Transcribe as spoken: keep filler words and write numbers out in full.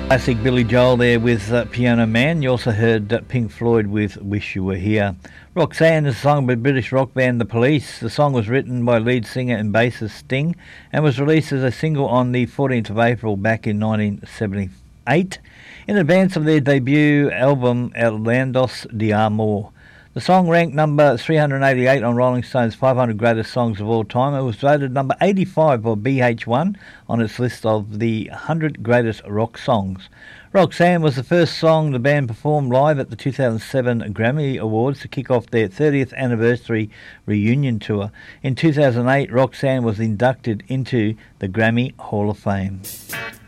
Classic Billy Joel there with uh, Piano Man. You also heard uh, Pink Floyd with Wish You Were Here. Roxanne is a song by British rock band The Police. The song was written by lead singer and bassist Sting and was released as a single on the fourteenth of April back in nineteen seventy-eight in advance of their debut album Outlandos de Amor. The song ranked number three hundred eighty-eight on Rolling Stone's five hundred Greatest Songs of All Time. It was voted number eighty-five by B H one on its list of the one hundred Greatest Rock Songs. Roxanne was the first song the band performed live at the two thousand seven Grammy Awards to kick off their thirtieth anniversary reunion tour. In two thousand eight, Roxanne was inducted into the Grammy Hall of Fame.